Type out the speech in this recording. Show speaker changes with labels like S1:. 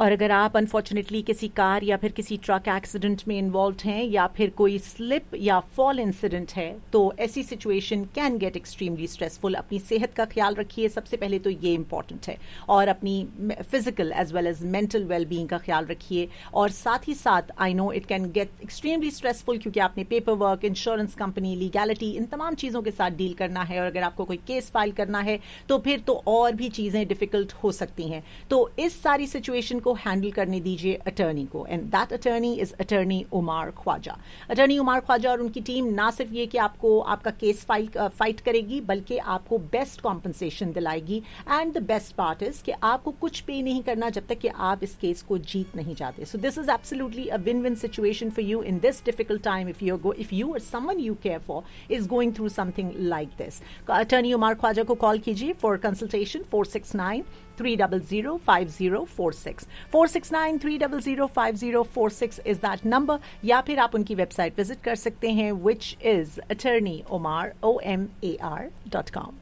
S1: اور اگر آپ انفارچونیٹلی کسی کار یا پھر کسی ٹرک ایکسیڈنٹ میں انوالوڈ ہیں یا پھر کوئی سلپ یا فال انسیڈنٹ ہے تو ایسی situation can get extremely stressful. اپنی صحت کا خیال رکھیے, سب سے پہلے تو یہ امپورٹنٹ ہے, اور اپنی physical as well as mental well being کا خیال رکھیے. اور ساتھ ہی ساتھ آئی نو it can get extremely stressful کیونکہ آپ نے paper work, insurance company, legality, ان تمام چیزوں کے ساتھ ڈیل کرنا ہے, اور اگر آپ کو کوئی کیس فائل کرنا ہے تو پھر تو اور بھی چیزیں ڈیفیکلٹ ہو سکتی ہیں. تو اس ساری سچویشن کو ہینڈل کرنے دیجیے اٹرنی کو, and that attorney is attorney Ammar Khwaja. Attorney Ammar خواجہ اور ان کی ٹیم نہ صرف یہ کہ آپ کو آپ کا کیس فائٹ کرے گی بلکہ آپ کو بیسٹ کمپنسیشن دلائے گی. And the best part is کہ آپ کو کچھ پے نہیں کرنا جب تک کہ آپ اس کیس کو جیت نہیں جاتے. سو دس is absolutely a one one situation for you in this difficult time if you or someone you care for is going through something like this. Attorney Umar Khwaja ko call kijiye for consultation 469-300-5046. 469-300-5046 is that number. یا پھر آپ ان کی web site visit کر سکتے ہیں which is attorneyomar.com.